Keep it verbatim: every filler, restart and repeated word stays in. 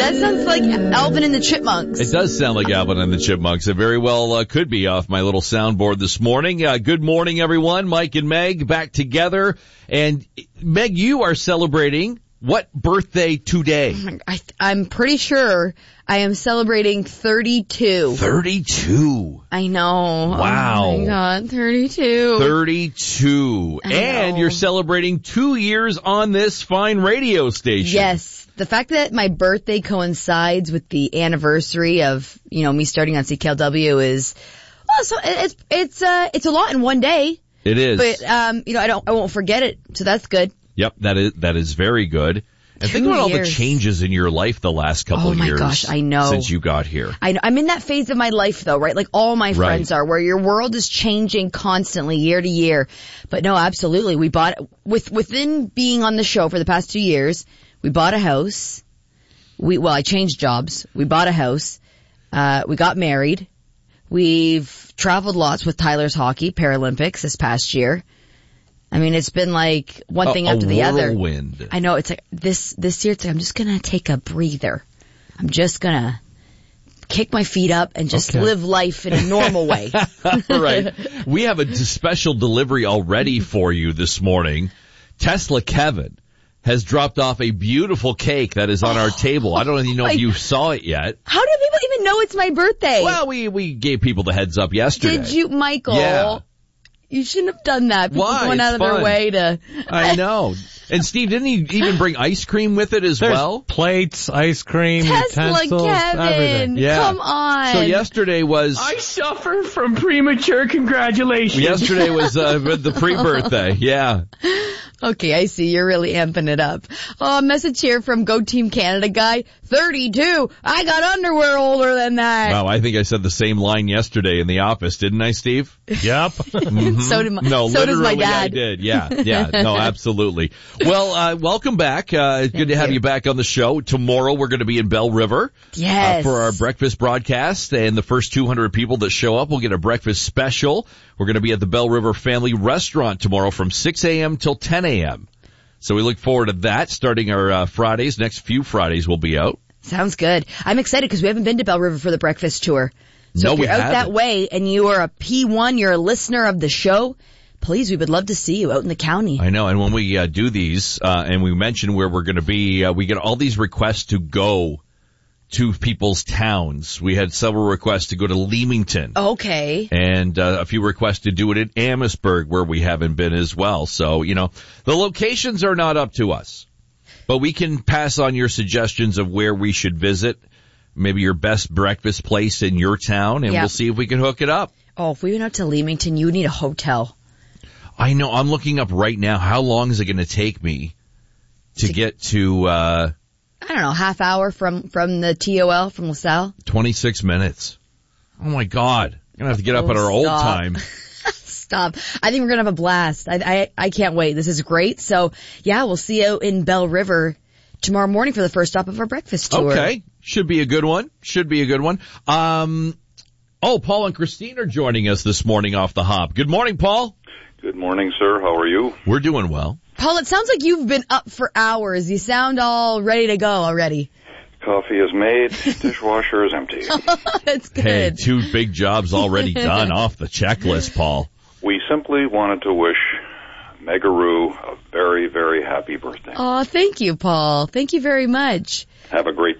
That sounds like Alvin and the Chipmunks. It does sound like Alvin and the Chipmunks. It very well uh, could be off my little soundboard this morning. Uh, good morning, everyone. Mike and Meg back together. And Meg, you are celebrating what birthday today? I, I'm pretty sure I am celebrating thirty-two. thirty-two. I know. Wow. Oh my God, thirty-two. thirty-two. I And know. you're celebrating two years on this fine radio station. Yes. The fact that my birthday coincides with the anniversary of, you know, me starting on C K L W is, well, so it's, it's, uh, it's a lot in one day. It is. But, um, you know, I don't, I won't forget it. So that's good. Yep, that is, that is very good. And Two think about all the years. changes in your life the last couple Oh of my years. gosh, I know. Since you got here. I know. I'm in that phase of my life though, right? Like all my friends Right. are, where your world is changing constantly year to year. But no, absolutely. We bought, with, within being on the show for the past two years, we bought a house. We, well, I changed jobs. We bought a house. Uh, we got married. We've traveled lots with Tyler's hockey, Paralympics this past year. I mean, it's been like one A- thing a after the other. whirlwind. I know. It's like this, this year, it's like, I'm just going to take a breather. I'm just going to kick my feet up and just Okay. live life in a normal way. Right. We have a d- special delivery already for you this morning. Tesla Kevin has dropped off a beautiful cake that is on our table. I don't even know my- if you saw it yet. How do people even know it's my birthday? Well, we, we gave people the heads up yesterday. Did you, Michael? Yeah. You shouldn't have done that. People Why? going It's out of fun. their way to. I know. And Steve, didn't he even bring ice cream with it as There's well? plates, ice cream, Tesla utensils, Kevin, everything. Yeah. come on. So yesterday was I suffer from premature congratulations. yesterday was uh, the pre-birthday. Yeah. Okay, I see. You're really amping it up. Oh, a message here from Go Team Canada guy. thirty-two. I got underwear older than that. Wow, I think I said the same line yesterday in the office, didn't I, Steve? Yep. So did my, No, so does literally my I dad. did. Yeah, yeah. No, absolutely. Well, uh, welcome back. Uh, it's good Thank to have you. you back on the show. Tomorrow we're going to be in Bell River. Yes. Uh, for our breakfast broadcast, and the first two hundred people that show up will get a breakfast special. We're going to be at the Bell River Family Restaurant tomorrow from six a.m. till ten a.m. So we look forward to that. Starting our uh, Fridays, next few Fridays will be out. Sounds good. I'm excited because we haven't been to Bell River for the breakfast tour. So No, if we you're out haven't. that way and you are a P one, you're a listener of the show, please, we would love to see you out in the county. I know, and when we uh, do these, uh, and we mention where we're going to be, uh, we get all these requests to go to people's towns. We had several requests to go to Leamington. Okay. And uh, a few requests to do it at Amherstburg, where we haven't been as well. So, you know, the locations are not up to us. But we can pass on your suggestions of where we should visit, maybe your best breakfast place in your town, and Yeah. we'll see if we can hook it up. Oh, if we went out to Leamington, you would need a hotel. I know, I'm looking up right now, how long is it going to take me to get to uh I don't know, half hour from, from the T O L, from LaSalle. twenty-six minutes? Oh, my God. I'm going to have to get up Oh, at our old stop. time. Stop. I think we're going to have a blast. I, I, I can't wait. This is great. So, yeah, we'll see you in Bell River tomorrow morning for the first stop of our breakfast tour. Okay. Should be a good one. Should be a good one. Um, oh, Paul and Christine are joining us this morning off the hop. Good morning, Paul. Good morning, sir. How are you? We're doing well. Paul, it sounds like you've been up for hours. You sound all ready to go already. Coffee is made. Dishwasher is empty. That's good. Hey, two big jobs already done off the checklist, Paul. We simply wanted to wish Megaroo a very, very happy birthday. Oh, thank you, Paul. Thank you very much. Have a great